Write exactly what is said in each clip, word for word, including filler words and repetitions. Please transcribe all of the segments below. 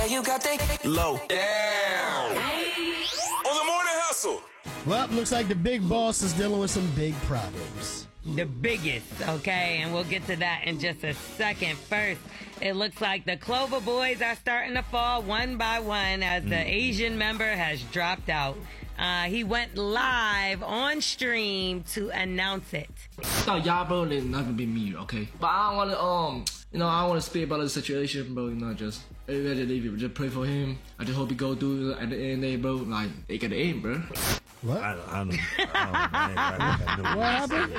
you got that low down. On the Morning Hustle. Well, looks like the big boss is dealing with some big problems. The biggest, okay? And we'll get to that in just a second. First, it looks like the Clover Boys are starting to fall one by one as the Asian member has dropped out. Uh, he went live on stream to announce it. Y'all, bro, they're not gonna be me, okay? But I don't wanna, um, you know, I don't wanna speak about the situation, bro. You know, just everybody leave it. Just pray for him. I just hope he go through at the end of the day, bro. Like, they got the end, bro. What? I, I don't, I don't, I What happened?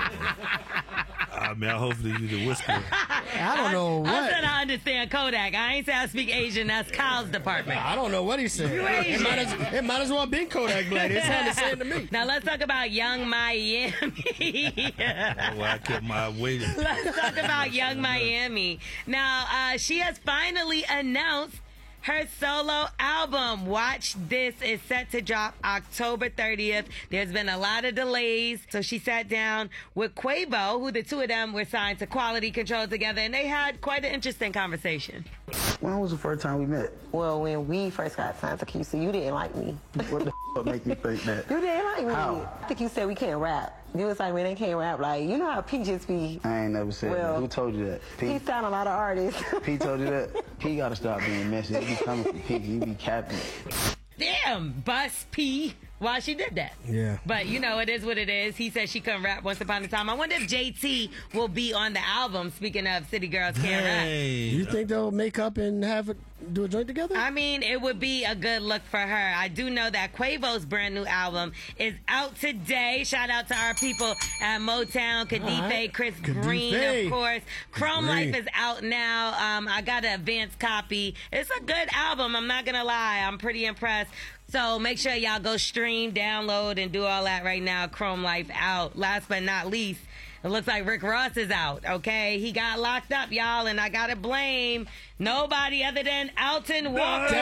I mean, hopefully you the whisper. I don't know what. I said I understand Kodak. I ain't say I speak Asian. That's Kyle's department. I don't know what he said. You It Asian. might, as, it might as well have been Kodak Black. It sounded the same to me. Now let's talk about Young Miami. That's why I kept my weight. Let's talk about Young Miami. Now, uh, she has finally announced her solo album. Watch This is set to drop October thirtieth. There's been a lot of delays. So she sat down with Quavo, who the two of them were signed to Quality Control together, and they had quite an interesting conversation. When was the first time we met? Well, when we first got signed to Q C, you didn't like me. What the f make you think that? You didn't like me. How? I think you said we can't rap. You was like, when they can't rap, like, you know how P just be. I ain't never said Well, that. Who told you that? He P? signed a lot of artists. P told you that? P gotta stop being messy. You be coming from P. You be capping. Damn, Bus P. Why she did that. Yeah. But, you know, it is what it is. He said she couldn't rap once upon a time. I wonder if J T will be on the album, speaking of City Girls Can't Rap. Hey, You think they'll make up and have it, do a joint together? I mean, it would be a good look for her. I do know that Quavo's brand new album is out today. Shout out to our people at Motown, Kadife, right. Chris Kadife. Green, of course. Chrome Green. Life is out now. Um, I got an advanced copy. It's a good album. I'm not going to lie. I'm pretty impressed. So make sure y'all go stream, download, and do all that right now. Chrome Life out. Last but not least, it looks like Rick Ross is out, okay? He got locked up, y'all, and I got to blame nobody other than Alton Walker.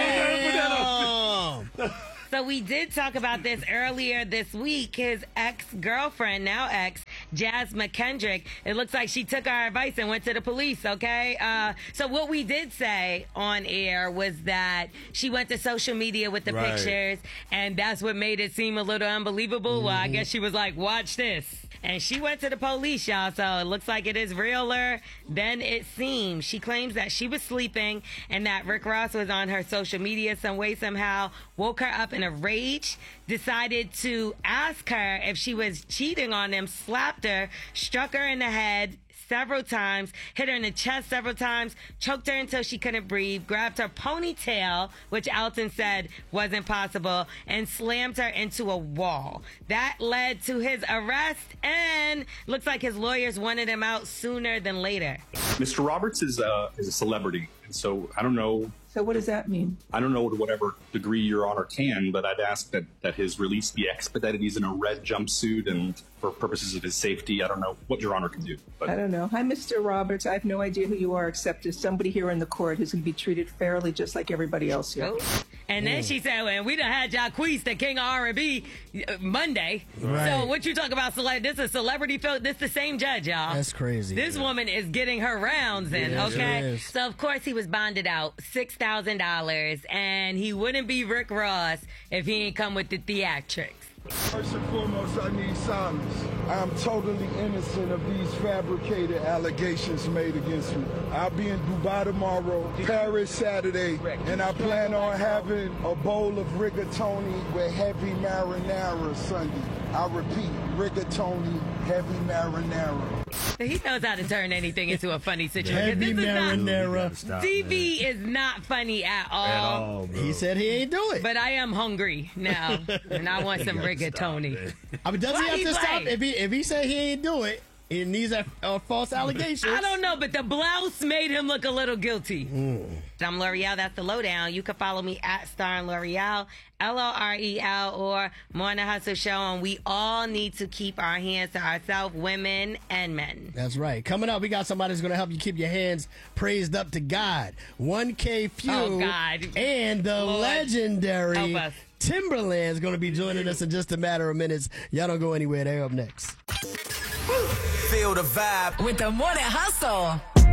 Damn. So we did talk about this earlier this week. His ex-girlfriend, now ex, Jazz McKendrick, it looks like she took our advice and went to the police, okay? Uh, so what we did say on air was that she went to social media with the Right. pictures, and that's what made it seem a little unbelievable. Mm-hmm. Well, I guess she was like, watch this. And she went to the police, y'all, so it looks like it is realer than it seems. She claims that she was sleeping and that Rick Ross was on her social media some way, somehow, woke her up in a rage, decided to ask her if she was cheating on him, slapped her, struck her in the head several times, hit her in the chest several times, choked her until she couldn't breathe, grabbed her ponytail, which Alton said wasn't possible, and slammed her into a wall. That led to his arrest, and looks like his lawyers wanted him out sooner than later. Mister Roberts is a, is a celebrity, and so I don't know. So what does that mean? I don't know to whatever degree Your Honor can, but I'd ask that, that his release be expedited. He's in a red jumpsuit, and for purposes of his safety, I don't know what Your Honor can do. But I don't know. Hi, Mister Roberts. I have no idea who you are, except as somebody here in the court who's going to be treated fairly, just like everybody else here. Oh. And then she said, well, we done had Jacquees, the king of R and B, uh, Monday. Right. So what you talk about, cele- this is a celebrity film. This the same judge, y'all. That's crazy. This yeah. woman is getting her rounds in, Yeah, okay? she is. So, of course, he was bonded out six thousand dollars, and he wouldn't be Rick Ross if he ain't come with the theatrics. First and foremost, I need silence. I am totally innocent of these fabricated allegations made against me. I'll be in Dubai tomorrow, Paris Saturday, and I plan on having a bowl of rigatoni with heavy marinara Sunday. I repeat, rigatoni, heavy marinara. He knows how to turn anything into a funny situation. Heavy This is not- marinara. Stop, D B man. is not funny at all. At all, bro. He said he ain't do it. But I am hungry now, and I want some rigatoni. I mean, does Why he have he to stop? play? If he if he said he ain't do it, and these are uh, false allegations. I don't know, but the blouse made him look a little guilty. Mm. I'm L'Oreal. That's the lowdown. You can follow me at Star and L'Oreal, L O R E L, or Morning Hustle Show. And we all need to keep our hands to ourselves, women and men. That's right. Coming up, we got somebody who's going to help you keep your hands praised up to God. one K Few. Oh, God. And the Lord, legendary help us. Timberland's going to be joining us in just a matter of minutes. Y'all don't go anywhere. They're up next. Feel the vibe With the Morning Hustle.